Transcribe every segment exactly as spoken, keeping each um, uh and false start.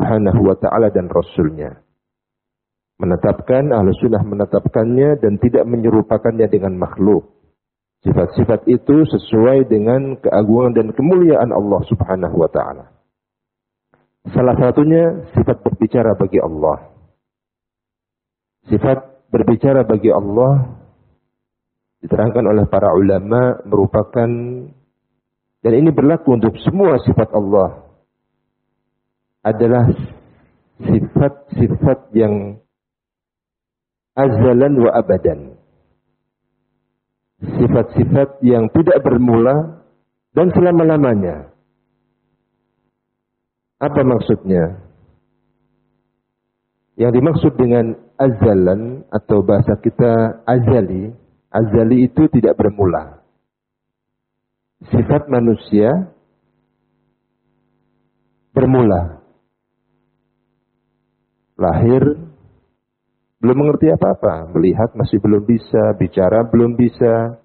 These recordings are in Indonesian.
Subhanahu wa ta'ala dan Rasulnya. Menetapkan, Ahlus Sunnah menetapkannya dan tidak menyerupakannya dengan makhluk. Sifat-sifat itu sesuai dengan keagungan dan kemuliaan Allah Subhanahu wa ta'ala. Salah satunya sifat berbicara bagi Allah. Sifat berbicara bagi Allah diterangkan oleh para ulama merupakan, dan ini berlaku untuk semua sifat Allah, adalah sifat-sifat yang azalan wa abadan. Sifat-sifat yang tidak bermula dan selama-lamanya. Apa maksudnya? Yang dimaksud dengan azalan atau bahasa kita azali, azali itu tidak bermula. Sifat manusia bermula. Lahir belum mengerti apa-apa, melihat masih belum bisa, bicara belum bisa,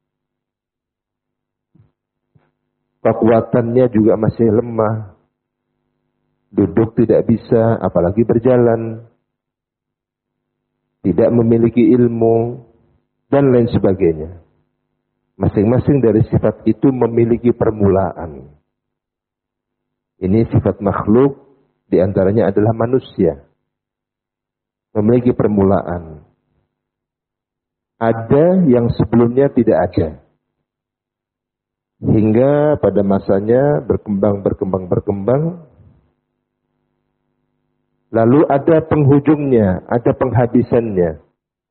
kekuatannya juga masih lemah, duduk tidak bisa, apalagi berjalan, tidak memiliki ilmu, dan lain sebagainya. Masing-masing dari sifat itu memiliki permulaan. Ini sifat makhluk, diantaranya adalah manusia. Memiliki permulaan. Ada yang sebelumnya tidak ada. Hingga pada masanya berkembang, berkembang, berkembang. Lalu ada penghujungnya, ada penghabisannya.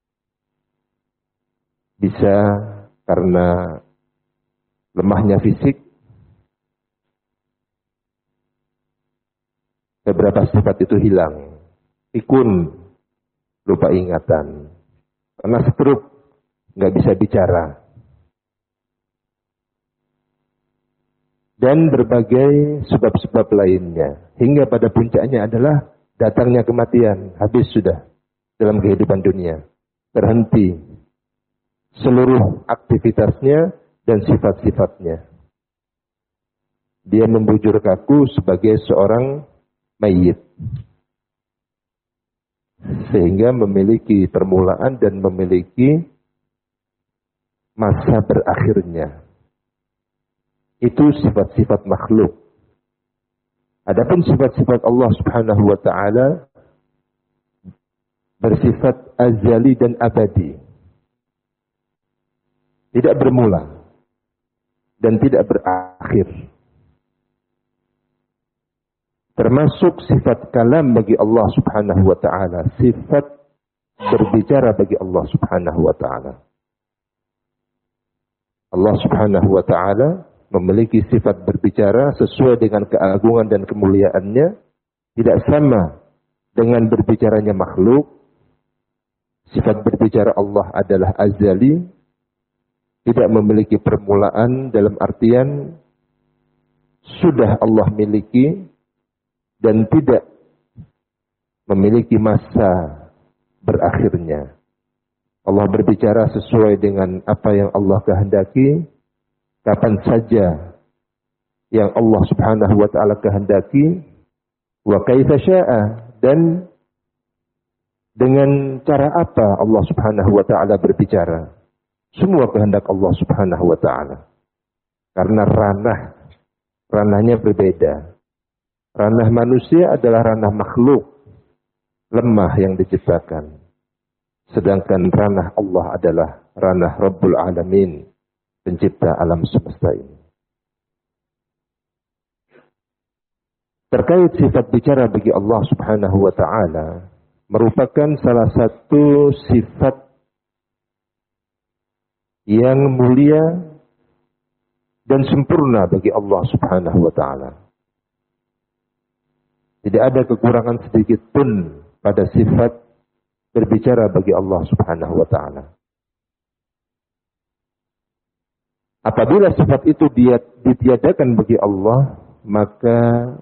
Bisa karena lemahnya fisik. Beberapa sifat itu hilang. Pikun. Lupa ingatan. Karena stroke, nggak bisa bicara. Dan berbagai sebab-sebab lainnya. Hingga pada puncaknya adalah datangnya kematian. Habis sudah dalam kehidupan dunia. Terhenti seluruh aktivitasnya dan sifat-sifatnya. Dia membujur kaku sebagai seorang mayit. Sehingga memiliki permulaan dan memiliki masa berakhirnya. Itu sifat-sifat makhluk. Adapun sifat-sifat Allah Subhanahu wa ta'ala bersifat azali dan abadi. Tidak bermula dan tidak berakhir. Termasuk sifat kalam bagi Allah Subhanahu wa ta'ala. Sifat berbicara bagi Allah Subhanahu wa ta'ala. Allah Subhanahu wa ta'ala memiliki sifat berbicara sesuai dengan keagungan dan kemuliaannya. Tidak sama dengan berbicaranya makhluk. Sifat berbicara Allah adalah azali. Tidak memiliki permulaan dalam artian sudah Allah miliki. Dan tidak memiliki masa berakhirnya. Allah berbicara sesuai dengan apa yang Allah kehendaki, kapan saja yang Allah Subhanahu wa ta'ala kehendaki, wa kaifa sya'a, dan dengan cara apa Allah Subhanahu wa ta'ala berbicara. Semua kehendak Allah Subhanahu wa ta'ala. Karena ranah, ranahnya berbeda. Ranah manusia adalah ranah makhluk, lemah yang diciptakan. Sedangkan ranah Allah adalah ranah Rabbul Alamin, pencipta alam semesta ini. Terkait sifat bicara bagi Allah Subhanahu wa ta'ala, merupakan salah satu sifat yang mulia dan sempurna bagi Allah Subhanahu wa ta'ala. Tidak ada kekurangan sedikit pun pada sifat berbicara bagi Allah Subhanahu wa ta'ala. Apabila sifat itu dia ditiadakan bagi Allah, maka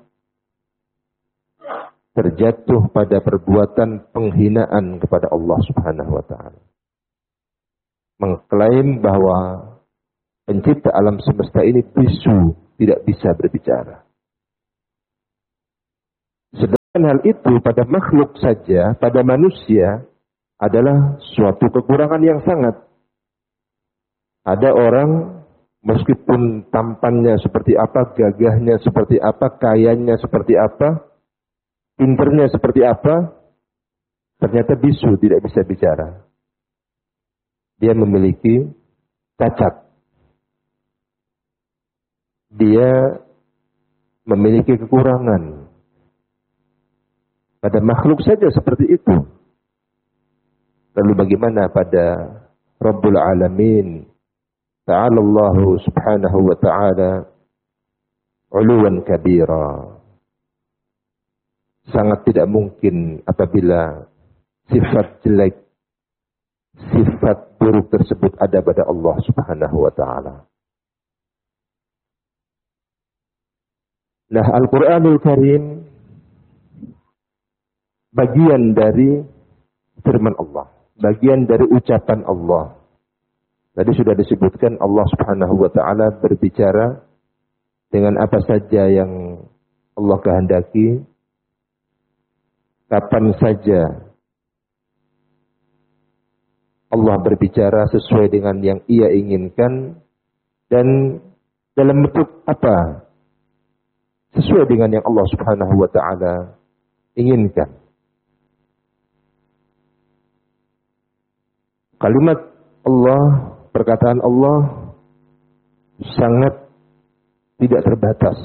terjatuh pada perbuatan penghinaan kepada Allah Subhanahu wa ta'ala. Mengklaim bahwa pencipta alam semesta ini bisu, tidak bisa berbicara. Sedangkan hal itu pada makhluk saja, pada manusia, adalah suatu kekurangan yang sangat. Ada orang meskipun tampannya seperti apa, gagahnya seperti apa, kayanya seperti apa, pinternya seperti apa, ternyata bisu, tidak bisa bicara. Dia memiliki cacat. Dia memiliki kekurangan. Pada makhluk saja seperti itu. Lalu bagaimana pada Rabbul Alamin? Ta'ala Allah subhanahu wa ta'ala uluwan kabira. Sangat tidak mungkin apabila sifat jelek, sifat buruk tersebut ada pada Allah subhanahu wa ta'ala. Nah, Al-Quranul Karim bagian dari firman Allah, bagian dari ucapan Allah. Tadi sudah disebutkan Allah subhanahu wa ta'ala berbicara dengan apa saja yang Allah kehendaki, kapan saja Allah berbicara sesuai dengan yang Ia inginkan, dan dalam bentuk apa? Sesuai dengan yang Allah subhanahu wa ta'ala inginkan. Kalimat Allah, perkataan Allah sangat tidak terbatas.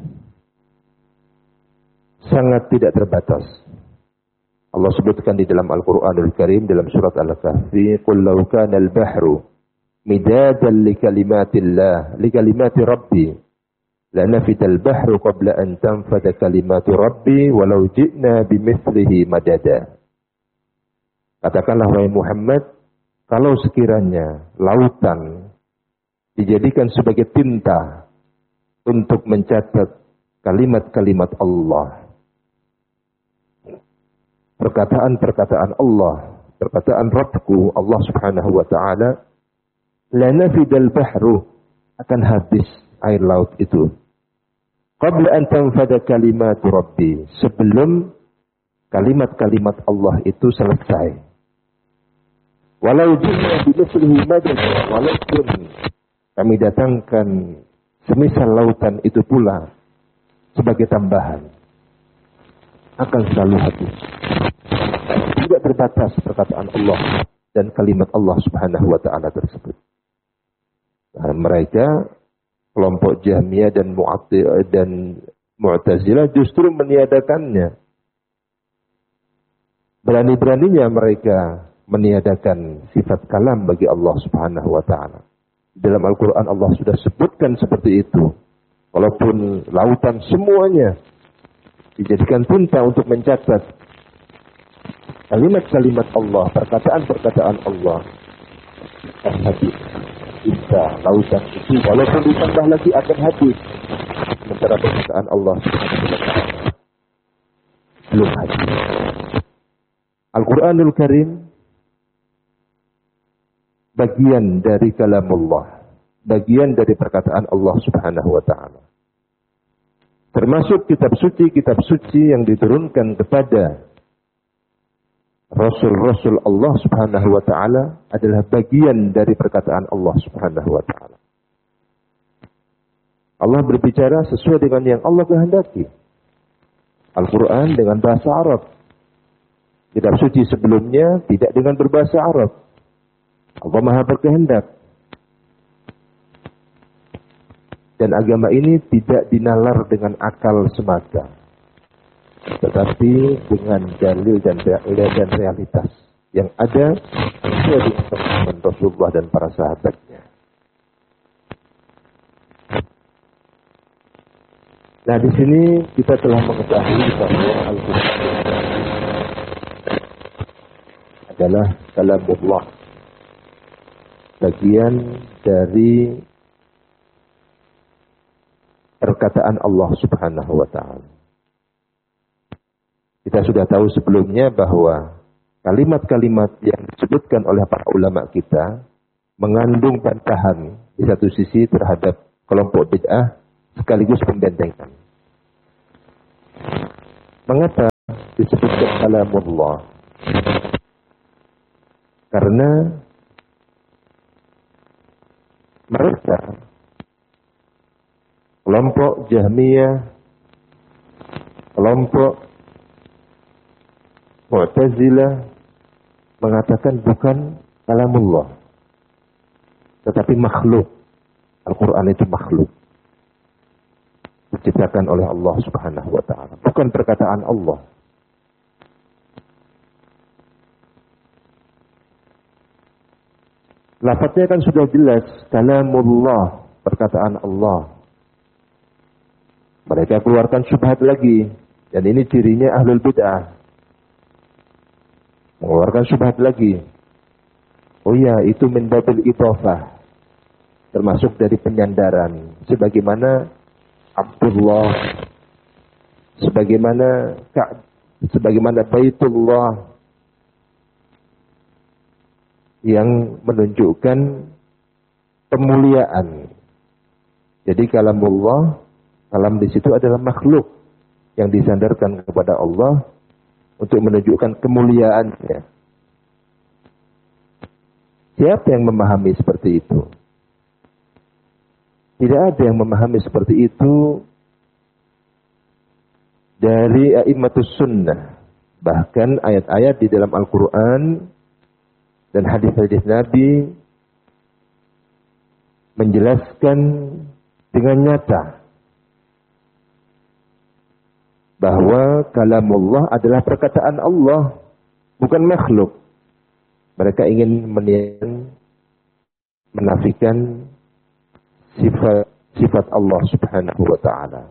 Sangat tidak terbatas. Allah sebutkan di dalam Al-Quranul Karim dalam surat Al-Kahfi, "Qul law kana al-bahru midadan li kalimatillah, li kalimati rabbi, lanafida al-bahru qabla an tanfada kalimatu rabbi walau ji'na bimithlihi madada." Katakanlah wahai Muhammad, kalau sekiranya lautan dijadikan sebagai tinta untuk mencatat kalimat-kalimat Allah, perkataan-perkataan Allah, perkataan Rabbku Allah subhanahu wa ta'ala, lanafidal bahru, akan habis air laut itu. Qabla an tanfada kalimatu Rabbi, sebelum kalimat-kalimat Allah itu selesai. Walau ji'na bimithlihi madad, walaupun kami datangkan semisal lautan itu pula sebagai tambahan, akan selalu habis. Tidak terbatas perkataan Allah dan kalimat Allah subhanahu wa ta'ala tersebut. Nah, mereka kelompok Jahmiyah dan Mu'attilah dan Mu'tazilah justru meniadakannya. Berani-beraninya mereka meniadakan sifat kalam bagi Allah subhanahu wa ta'ala. Dalam Al-Quran Allah sudah sebutkan seperti itu. Walaupun lautan semuanya dijadikan tinta untuk mencatat kalimat-kalimat Allah, perkataan-perkataan Allah, akan habis. Tinta lautan itu walaupun ditambah lagi akan habis. Sementara perkataan Allah belum habis. Al-Quranul Karim bagian dari kalamullah, bagian dari perkataan Allah subhanahu wa ta'ala. Termasuk kitab suci-kitab suci yang diturunkan kepada Rasul-Rasul Allah subhanahu wa ta'ala adalah bagian dari perkataan Allah subhanahu wa ta'ala. Allah berbicara sesuai dengan yang Allah kehendaki. Al-Quran dengan bahasa Arab. Kitab suci sebelumnya tidak dengan berbahasa Arab. Allah Maha berkehendak. Dan agama ini tidak dinalar dengan akal semata, tetapi dengan dalil dan dan realitas yang ada sesuai dengan pemahaman Rasulullah dan para sahabatnya. Nah, di sini kita telah mengetahui bahwa Al-Quran adalah kalamullah, bagian dari perkataan Allah subhanahu wa ta'ala. Kita sudah tahu sebelumnya bahwa kalimat-kalimat yang disebutkan oleh para ulama kita mengandung bantahan di satu sisi terhadap kelompok bid'ah sekaligus pembentengan. Mengapa disebutkan kalamullah? Karena mereka kelompok Jahmiyah, kelompok Mu'tazilah mengatakan bukan kalamullah, tetapi makhluk. Al-Quran itu makhluk, diciptakan oleh Allah Subhanahu wa ta'ala, bukan perkataan Allah. Lafadznya kan sudah jelas, kalamullah, perkataan Allah. Mereka keluarkan syubhat lagi, dan ini cirinya ahlul bid'ah. Mengeluarkan syubhat lagi. Oh ya, itu min babil idhafah, termasuk dari penyandaran. Sebagaimana Abdullah, sebagaimana Ka'b, sebagaimana Baitullah, yang menunjukkan pemuliaan. Jadi kalamullah, kalam di situ adalah makhluk yang disandarkan kepada Allah untuk menunjukkan kemuliaannya. Siapa yang memahami seperti itu? Tidak ada yang memahami seperti itu dari a'immatus sunnah. Bahkan ayat-ayat di dalam Al-Quran dan hadis-hadis Nabi menjelaskan dengan nyata bahwa kalamullah adalah perkataan Allah, bukan makhluk. Mereka ingin menafikan sifat sifat Allah Subhanahu wa ta'ala.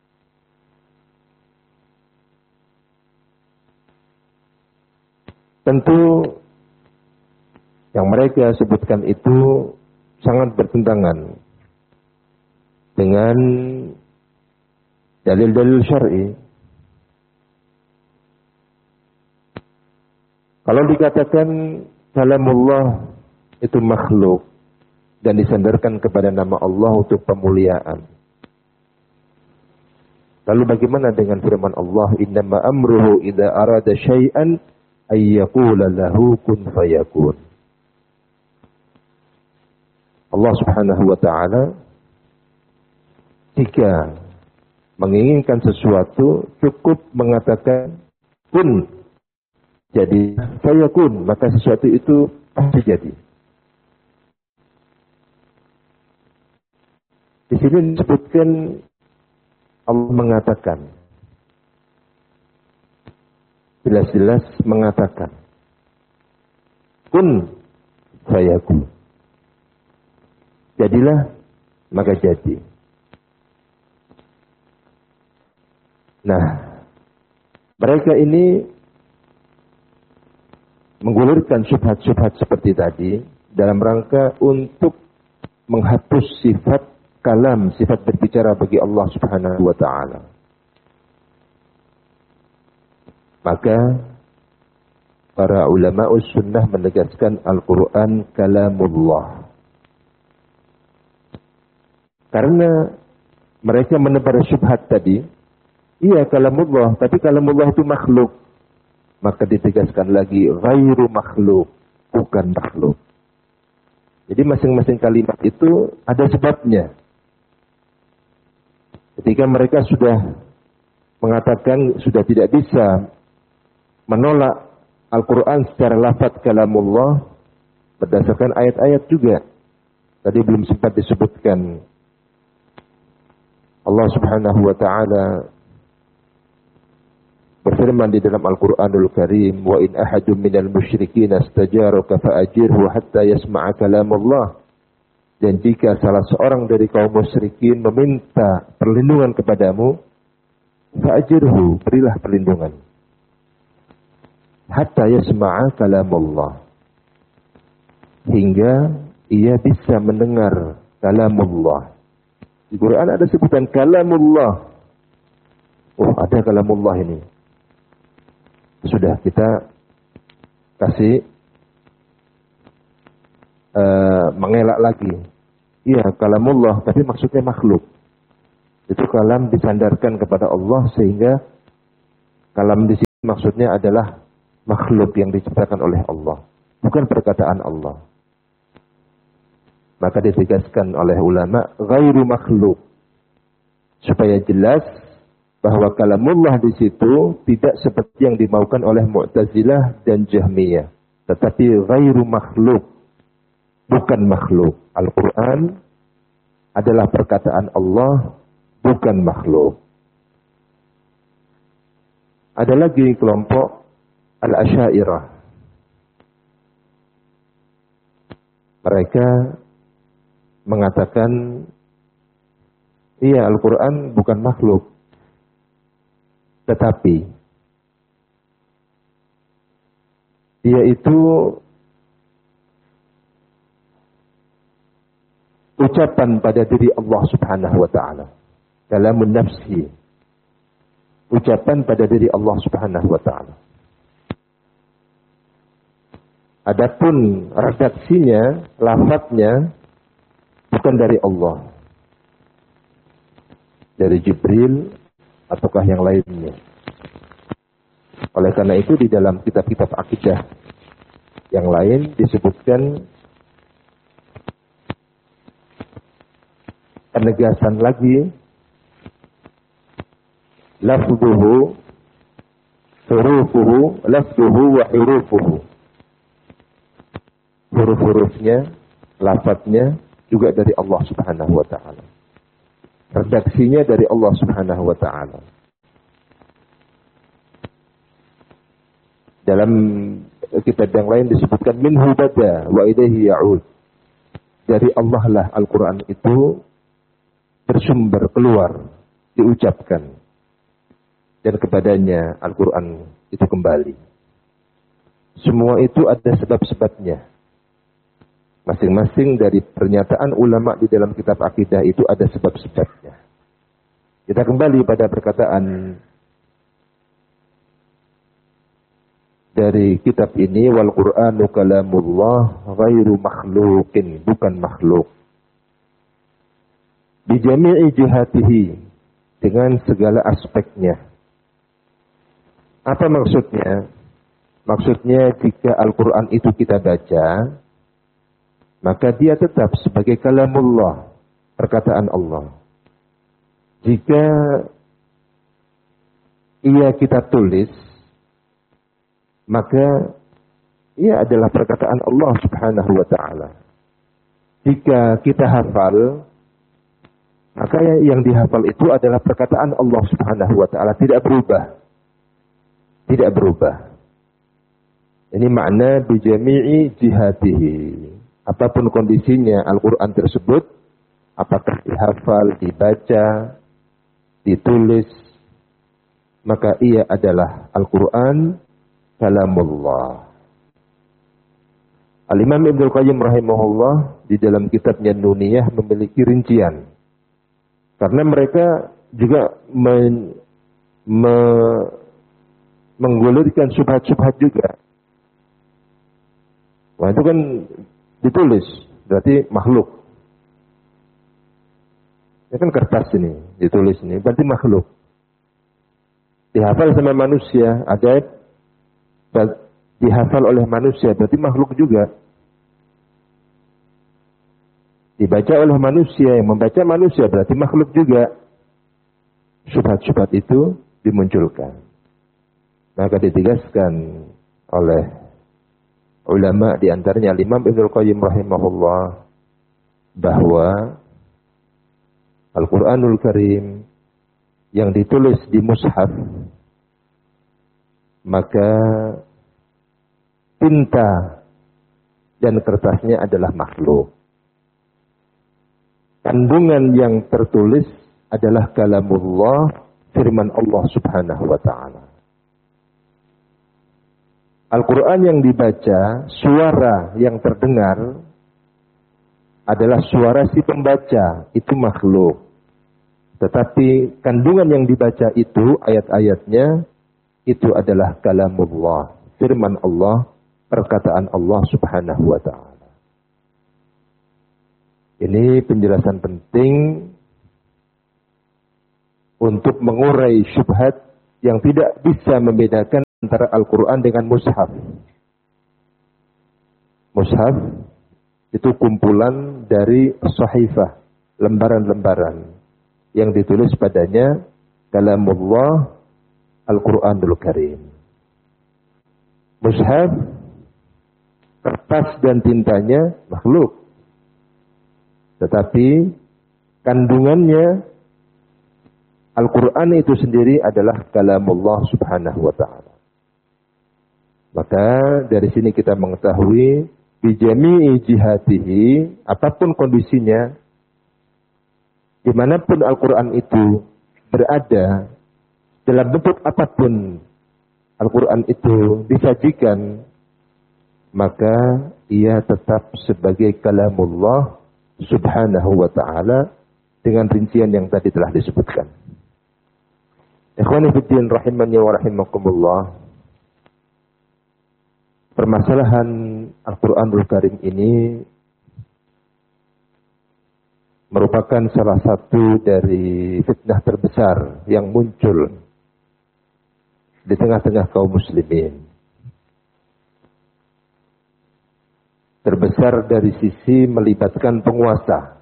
Tentu yang mereka sebutkan itu sangat bertentangan dengan dalil-dalil syar'i. Kalau dikatakan kalamullah itu makhluk dan disandarkan kepada nama Allah untuk pemuliaan, lalu bagaimana dengan firman Allah, innama amruhu idza arada syai'an ay yaqula lahu kun fayakun. Allah Subhanahu wa ta'ala jika menginginkan sesuatu cukup mengatakan kun, jadi fayakun, maka sesuatu itu pasti jadi. Di sini disebutkan Allah mengatakan, jelas-jelas mengatakan kun fayakun, jadilah maka jadi. Nah, mereka ini menggulirkan syubhat-syubhat seperti tadi dalam rangka untuk menghapus sifat kalam, sifat berbicara bagi Allah Subhanahu wa ta'ala. Maka para ulama'us sunnah menegaskan Al-Quran kalamullah. Karena mereka menebar syubhat tadi, iya kalamullah, tapi kalamullah itu makhluk. Maka ditegaskan lagi, ghairu makhluk, bukan makhluk. Jadi masing-masing kalimat itu ada sebabnya. Ketika mereka sudah mengatakan, sudah tidak bisa menolak Al-Quran secara lafaz kalamullah, berdasarkan ayat-ayat juga. Tadi belum sempat disebutkan. Allah Subhanahu wa ta'ala berfirman di dalam Al-Quranul Karim, wa in ahadun minal musyrikin astajaraka fa'ajirhu hatta yasma'a kalamullah. Dan jika salah seorang dari kaum musyrikin meminta perlindungan kepadamu, fa'ajirhu, berilah perlindungan, hatta yasma'a kalamullah, hingga ia bisa mendengar kalamullah. Di Quran ada sebutan kalamullah. Oh, ada kalamullah ini. Sudah kita kasih uh, mengelak lagi. Iya, kalamullah, tapi maksudnya makhluk. Itu kalam disandarkan kepada Allah sehingga kalam di maksudnya adalah makhluk yang diciptakan oleh Allah, bukan perkataan Allah. Maka ditegaskan oleh ulama ghairu makhluk, supaya jelas bahwa kalamullah di situ tidak seperti yang dimaukan oleh Mu'tazilah dan Jahmiyah, tetapi ghairu makhluk, bukan makhluk. Al-Quran adalah perkataan Allah, bukan makhluk. Ada lagi kelompok Al-Asy'ariyah. Mereka mengatakan, iya, Al-Quran bukan makhluk, tetapi dia itu ucapan pada diri Allah Subhanahu wa ta'ala. Kalamun nafsi. Ucapan pada diri Allah Subhanahu wa ta'ala. Adapun redaksinya, lafadznya bukan dari Allah. Dari Jibril ataukah yang lainnya. Oleh karena itu di dalam kitab-kitab akidah yang lain disebutkan penegasan lagi, lafzuhu, hurufuhu, lafzuhu wa hurufuhu. Huruf-hurufnya, lafadznya juga dari Allah Subhanahu wa ta'ala. Redaksinya dari Allah Subhanahu wa ta'ala. Dalam kitab yang lain disebutkan minhu bada wa ilaihi ya'ud. Dari Allah lah Al-Quran itu bersumber, keluar, diucapkan, dan kepadanya Al-Quran itu kembali. Semua itu ada sebab-sebabnya. Masing-masing dari pernyataan ulama di dalam kitab akidah itu ada sebab-sebabnya. Kita kembali pada perkataan dari kitab ini, wal Qur'anu kalamullah ghairu makhluqin, bukan makhluk. Bijami'i jihatihi, dengan segala aspeknya. Apa maksudnya? Maksudnya jika Al-Quran itu kita baca, maka dia tetap sebagai kalamullah, perkataan Allah. Jika ia kita tulis, maka ia adalah perkataan Allah Subhanahu wa ta'ala. Jika kita hafal, maka yang dihafal itu adalah perkataan Allah Subhanahu wa ta'ala, tidak berubah. Tidak berubah. Ini makna bijami'i jihatihi. Apapun kondisinya Al-Quran tersebut, apakah dihafal, dibaca, ditulis, maka ia adalah Al-Quran kalamullah. Al-Imam Ibnu Qayyim rahimahullah di dalam kitabnya Nuniyah memiliki rincian. Karena mereka juga men, me, menggulirkan syubhat-syubhat juga. Wah, itu kan ditulis, berarti makhluk. Ini kan kertas ini, ditulis ini, berarti makhluk. Dihafal sama manusia, ajaib, dihafal oleh manusia, berarti makhluk juga. Dibaca oleh manusia, yang membaca manusia berarti makhluk juga. Syubhat-syubhat itu dimunculkan. Maka ditegaskan oleh ulama di antaranya Imam Ibnu Qayyim rahimahullah bahwa Al-Qur'anul Karim yang ditulis di mushaf, maka tinta dan kertasnya adalah makhluk. Kandungan yang tertulis adalah kalamullah, firman Allah Subhanahu wa ta'ala. Al-Quran yang dibaca, suara yang terdengar adalah suara si pembaca, itu makhluk. Tetapi kandungan yang dibaca itu, ayat-ayatnya, itu adalah kalamullah, firman Allah, perkataan Allah Subhanahu wa ta'ala. Ini penjelasan penting untuk mengurai syubhat yang tidak bisa membedakan antara Al-Quran dengan mushaf. Mushaf itu kumpulan dari sahifah, lembaran-lembaran yang ditulis padanya kalamullah Al-Quranul Karim. Mushaf, kertas dan tintanya makhluk, tetapi kandungannya Al-Quran itu sendiri adalah kalamullah subhanahu wa ta'ala. Maka dari sini kita mengetahui bijami'i jihatihi, apapun kondisinya, dimanapun Al-Quran itu berada, dalam bentuk apapun Al-Quran itu disajikan, maka ia tetap sebagai kalamullah subhanahu wa ta'ala dengan rincian yang tadi telah disebutkan. Ikhwani fiddin rahimani wa rahimakumullah. Permasalahan Al-Quranul Karim ini merupakan salah satu dari fitnah terbesar yang muncul di tengah-tengah kaum muslimin. Terbesar dari sisi melibatkan penguasa.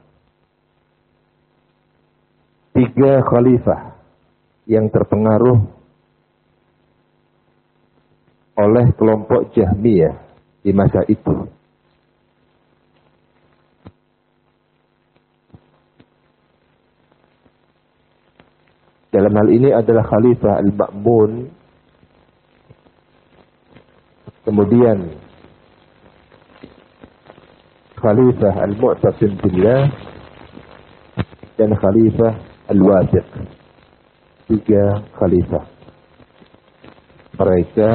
Tiga khalifah yang terpengaruh oleh kelompok Jahmiyah di masa itu. Dalam hal ini adalah Khalifah Al-Ma'mun, kemudian Khalifah Al-Mu'tasim Billah, dan Khalifah Al-Wathiq. Tiga khalifah. Mereka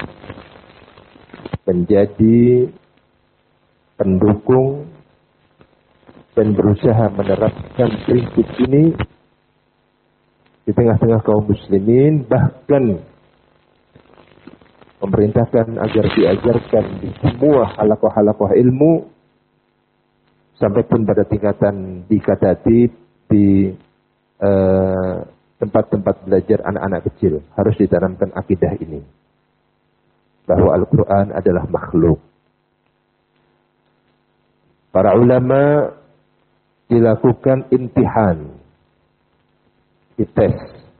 menjadi pendukung dan berusaha menerapkan prinsip ini di tengah-tengah kaum muslimin, bahkan memerintahkan agar diajarkan di semua halakoh-halakoh ilmu, sampai pun pada tingkatan di katatib, di uh, tempat-tempat belajar anak-anak kecil harus ditanamkan akidah ini, bahwa Al-Quran adalah makhluk. Para ulama dilakukan imtihan, dites,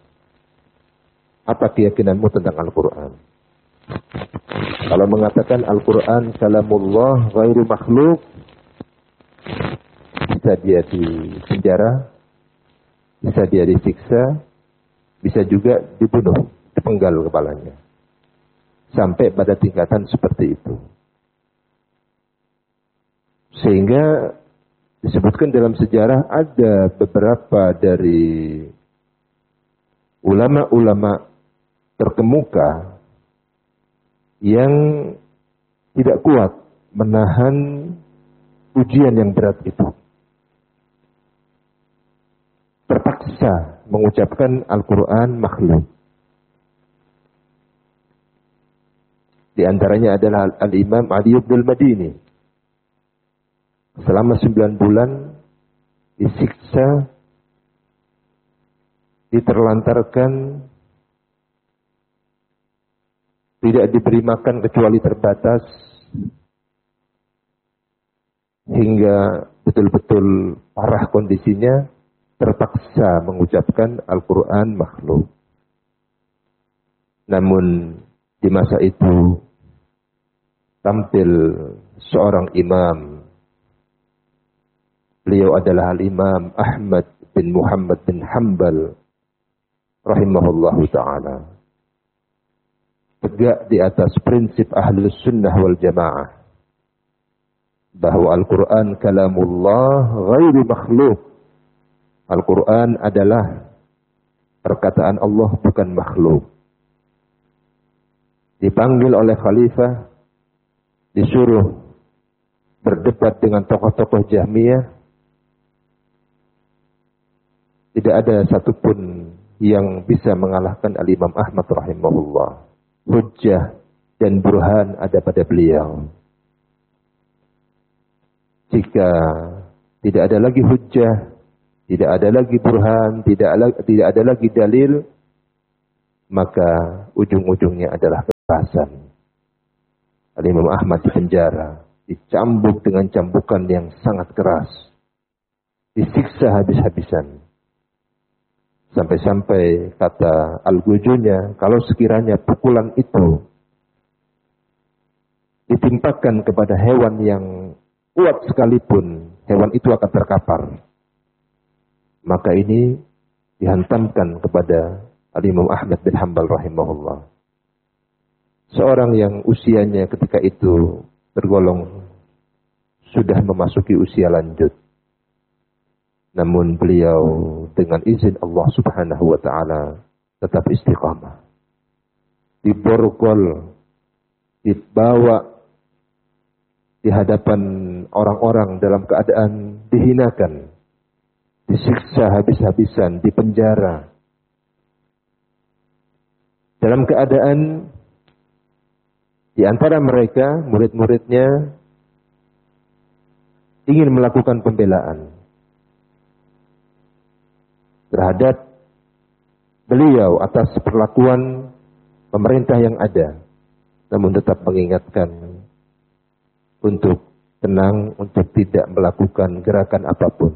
apa keyakinanmu tentang Al-Quran? Kalau mengatakan Al-Quran kalamullah ghairu makhluk, bisa dia dipenjara, bisa dia disiksa, bisa juga dibunuh, dipenggal kepalanya. Sampai pada tingkatan seperti itu. Sehingga disebutkan dalam sejarah ada beberapa dari ulama-ulama terkemuka yang tidak kuat menahan ujian yang berat itu. Terpaksa mengucapkan Al-Quran makhluk. Di antaranya adalah Al-Imam Ali bin Al-Madini. Selama sembilan bulan disiksa, diterlantarkan, tidak diberi makan kecuali terbatas, hingga betul-betul parah kondisinya, terpaksa mengucapkan Al-Quran makhluk. Namun di masa itu tampil seorang imam. Beliau adalah Al-Imam Ahmad bin Muhammad bin Hanbal rahimahullahu ta'ala. Tegak di atas prinsip Ahlus Sunnah wal Jamaah, bahwa Al-Quran kalamullah ghairu makhluk. Al-Quran adalah perkataan Allah, bukan makhluk. Dipanggil oleh khalifah, disuruh berdebat dengan tokoh-tokoh Jahmiyah. Tidak ada satupun yang bisa mengalahkan Al-Imam Ahmad rahimahullah. Hujjah dan burhan ada pada beliau. Jika tidak ada lagi hujjah, tidak ada lagi burhan, tidak ada, tidak ada lagi dalil, maka ujung-ujungnya adalah kekerasan. Al-Imam Ahmad dipenjara, dicambuk dengan cambukan yang sangat keras, disiksa habis-habisan. Sampai-sampai kata Al-Gujunya, kalau sekiranya pukulan itu ditimpakan kepada hewan yang kuat sekalipun, hewan itu akan terkapar. Maka ini dihantamkan kepada Al-Imam Ahmad bin Hanbal rahimahullah. Seorang yang usianya ketika itu tergolong sudah memasuki usia lanjut. Namun beliau dengan izin Allah subhanahu wa ta'ala tetap istiqamah. Diborgol, dibawa di hadapan orang-orang dalam keadaan dihinakan, disiksa habis-habisan, dipenjara. Dalam keadaan di antara mereka, murid-muridnya ingin melakukan pembelaan terhadap beliau atas perlakuan pemerintah yang ada, namun tetap mengingatkan untuk tenang, untuk tidak melakukan gerakan apapun.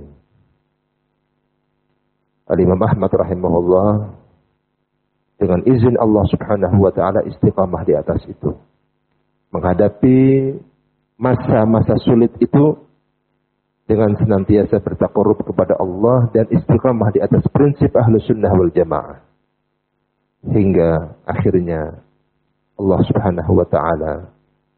Al-Imam Ahmad rahimahullah dengan izin Allah subhanahu wa ta'ala istiqamah di atas itu. Menghadapi masa-masa sulit itu dengan senantiasa bertakarrub kepada Allah dan istiqamah di atas prinsip ahlu sunnah wal jamaah. Hingga akhirnya Allah subhanahu wa ta'ala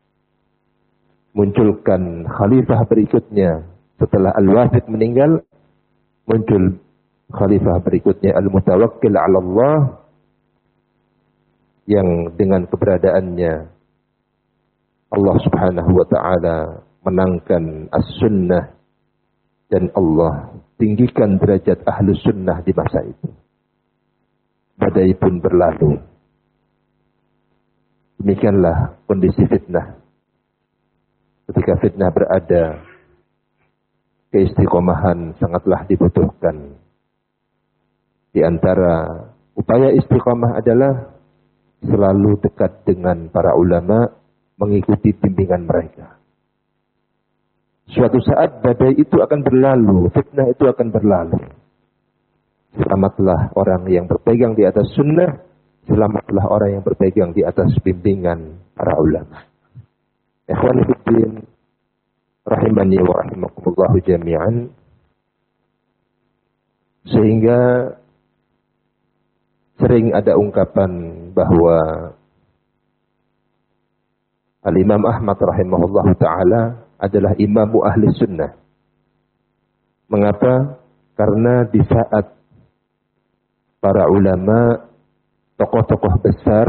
munculkan khalifah berikutnya. Setelah Al-Wahid meninggal, muncul khalifah berikutnya Al-Mutawakkil ala Allah, yang dengan keberadaannya Allah subhanahu wa ta'ala menangkan as-sunnah dan Allah tinggikan derajat ahlu sunnah di masa itu. Badai pun berlalu. Demikianlah kondisi fitnah. Ketika fitnah berada, keistiqomahan sangatlah dibutuhkan. Di antara upaya istiqamah adalah selalu dekat dengan para ulama, mengikuti bimbingan mereka. Suatu saat badai itu akan berlalu, fitnah itu akan berlalu. Selamatlah orang yang berpegang di atas sunnah, selamatlah orang yang berpegang di atas bimbingan para ulama. Ikhwani fiddin, rahimani wa rahimakumullah jami'an. Sehingga sering ada ungkapan bahwa Al-Imam Ahmad rahimahullah ta'ala adalah imamu ahli sunnah. Mengapa? Karena di saat para ulama, tokoh-tokoh besar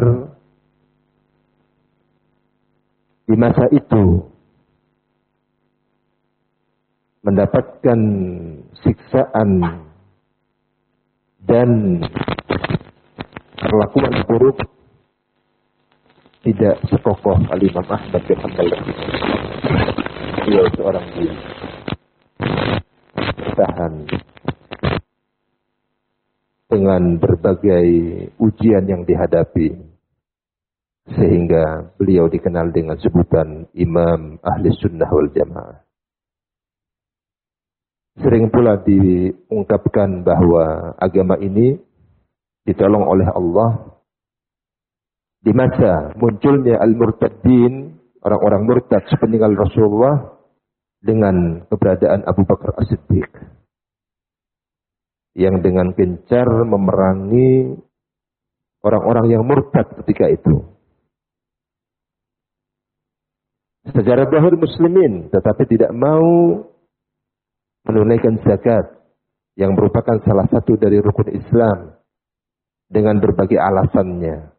di masa itu mendapatkan siksaan dan perlakuan buruk, tidak sekokoh Al-Imam Ahmad bin Hanbal. Beliau seorang dia bertahan dengan berbagai ujian yang dihadapi, sehingga beliau dikenal dengan sebutan Imam Ahli Sunnah wal Jamaah. Sering pula diungkapkan bahwa agama ini ditolong oleh Allah di masa munculnya al-murtaddin, orang-orang murtad sepeninggal Rasulullah, dengan keberadaan Abu Bakar As-Siddiq yang dengan gencar memerangi orang-orang yang murtad ketika itu. Secara zahir muslimin, tetapi tidak mau menunaikan zakat yang merupakan salah satu dari rukun Islam dengan berbagai alasannya.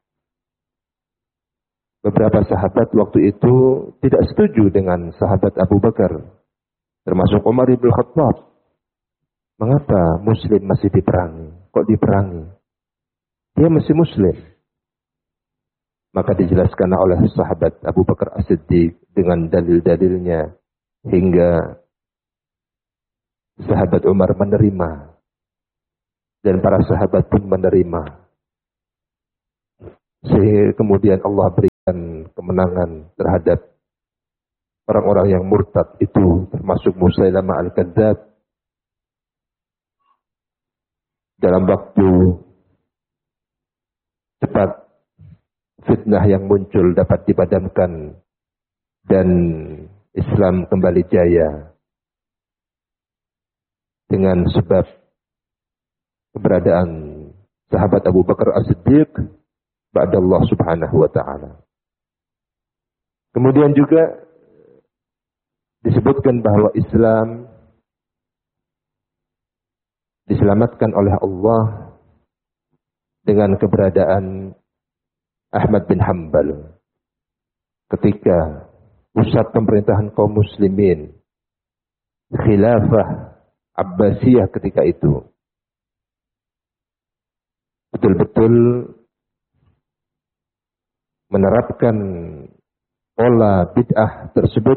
Beberapa sahabat waktu itu tidak setuju dengan sahabat Abu Bakar, termasuk Umar ibn Khattab. Mengapa muslim masih diperangi? Kok diperangi? Dia masih muslim. Maka dijelaskan oleh sahabat Abu Bakar As-Siddiq dengan dalil-dalilnya, hingga sahabat Umar menerima dan para sahabat pun menerima. Sehingga kemudian Allah beri kemenangan terhadap orang-orang yang murtad itu, termasuk Musailamah Al-Kadzdzab, dalam waktu cepat fitnah yang muncul dapat dipadamkan dan Islam kembali jaya dengan sebab keberadaan sahabat Abu Bakar As-Siddiq ba'da Allah Subhanahu wa taala. Kemudian juga disebutkan bahwa Islam diselamatkan oleh Allah dengan keberadaan Ahmad bin Hanbal ketika pusat pemerintahan kaum muslimin, khilafah Abbasiyah ketika itu betul-betul menerapkan pola bid'ah tersebut,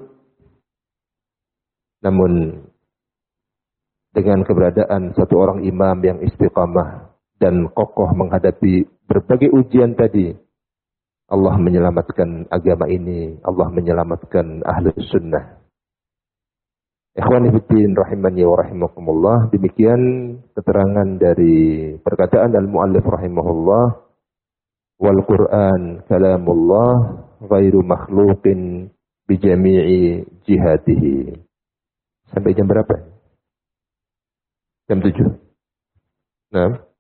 namun dengan keberadaan satu orang imam yang istiqamah dan kokoh menghadapi berbagai ujian tadi, Allah menyelamatkan agama ini, Allah menyelamatkan ahli sunnah. Ikhwani fiddin rahimani wa rahimakumullah, demikian keterangan dari perkataan al-muallif rahimahullah, wal Qur'an kalamullah ghairu makhluqin bi jami'i jihatihi. Sampai jam berapa? Jam tujuh. Nah.